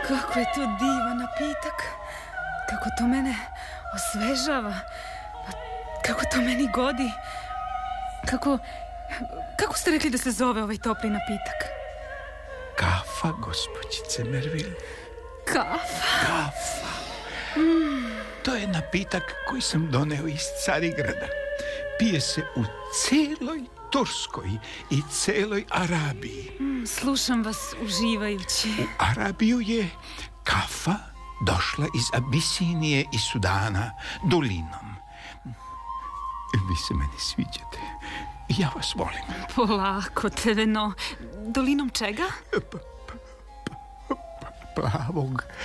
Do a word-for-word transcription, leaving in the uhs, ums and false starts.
Kako je to divan napitak. Kako to mene osvežava. Kako to meni godi. Kako... Kako ste rekli da se zove ovaj topli napitak? Kafa, gospođice Mervil. Kafa? Kafa. Mm. To je napitak koji sam doneo iz Carigrada. Pije se u celoj Turskoj i celoj Arabiji. Mm, slušam vas uživajući. U Arabiju je kafa došla iz Abisinije i Sudana dolinom. Vi se meni sviđate. Ja vas volim. Polako, Teveno. Dolinom čega? Pa, pa, pa, plavog